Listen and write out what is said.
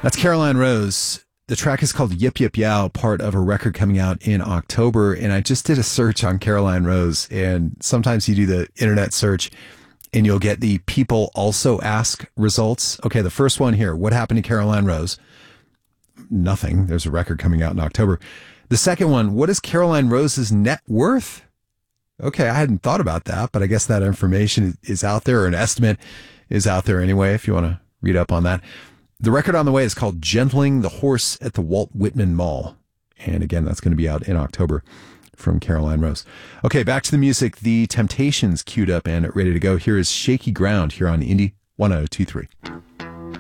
That's Caroline Rose. The track is called Yip Yip Yow, part of a record coming out in October. And I just did a search on Caroline Rose. And sometimes you do the internet search and you'll get the people also ask results. Okay, the first one here. What happened to Caroline Rose? Nothing. There's a record coming out in October. The second one, what is Caroline Rose's net worth? Okay, I hadn't thought about that, but I guess that information is out there, or an estimate is out there anyway, if you want to read up on that. The record on the way is called Gentling the Horse at the Walt Whitman Mall. And again, that's going to be out in October from Caroline Rose. Okay, back to the music. The Temptations queued up and ready to go. Here is Shaky Ground here on Indie 1023.